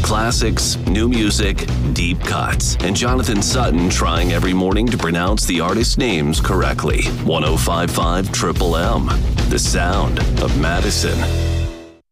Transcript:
Classics, new music, deep cuts, and Jonathan Sutton trying every morning to pronounce the artist names correctly. 105.5 Triple M, the sound of Madison.